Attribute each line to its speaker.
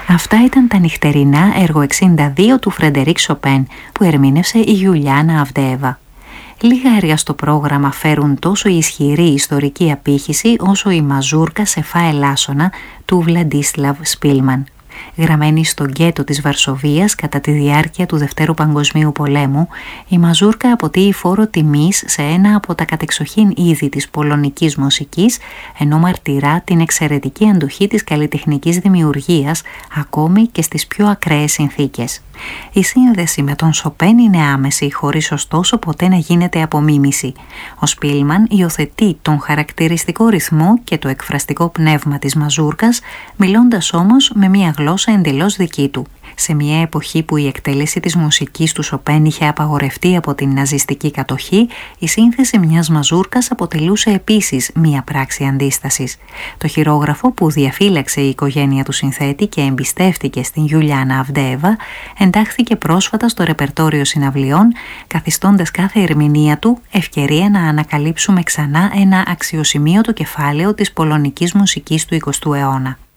Speaker 1: Αυτά ήταν τα νυχτερινά έργο 62 του Φρεντερίκ Σοπέν που ερμήνευσε η Γιουλιάνα Αβντέεβα. Λίγα έργα στο πρόγραμμα φέρουν τόσο ισχυρή ιστορική απήχηση όσο η Μαζούρκα σε φά ελάσσονα του Βλαντίσλαβ Σπίλμαν. Γραμμένη στο γκέτο της Βαρσοβίας κατά τη διάρκεια του Δευτέρου Παγκοσμίου Πολέμου, η Μαζούρκα αποτείει φόρο τιμής σε ένα από τα κατεξοχήν είδη της πολωνικής μουσικής, ενώ μαρτυρά την εξαιρετική αντοχή της καλλιτεχνικής δημιουργίας, ακόμη και στις πιο ακραίες συνθήκες. Η σύνδεση με τον Σοπέν είναι άμεση, χωρίς ωστόσο ποτέ να γίνεται απομίμηση. Ο Σπίλμαν υιοθετεί τον χαρακτηριστικό ρυθμό και το εκφραστικό πνεύμα της Μαζούρκας, μιλώντας όμως με μια γλώσσα εντελώς δική του. Σε μια εποχή που η εκτέλεση της μουσικής του Σοπέν είχε απαγορευτεί από την ναζιστική κατοχή, η σύνθεση μιας μαζούρκας αποτελούσε επίσης μια πράξη αντίστασης. Το χειρόγραφο που διαφύλαξε η οικογένεια του συνθέτη και εμπιστεύτηκε στην Γιουλιάνα Αβντέεβα εντάχθηκε πρόσφατα στο ρεπερτόριο συναυλιών, καθιστώντας κάθε ερμηνεία του ευκαιρία να ανακαλύψουμε ξανά ένα αξιοσημείωτο κεφάλαιο της πολωνικής μουσικής του 20ου αιώνα.